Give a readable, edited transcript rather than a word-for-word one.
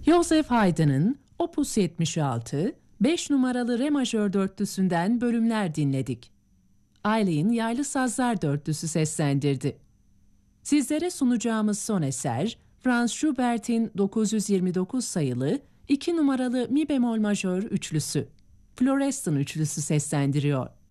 Joseph Haydn'ın Opus 76, 5 numaralı Re majör dörtlüsünden bölümler dinledik. Aylin Yaylı Sazlar Dörtlüsü seslendirdi. Sizlere sunacağımız son eser, Franz Schubert'in 929 sayılı 2 numaralı Mi bemol majör üçlüsü, Florestan üçlüsü seslendiriyor.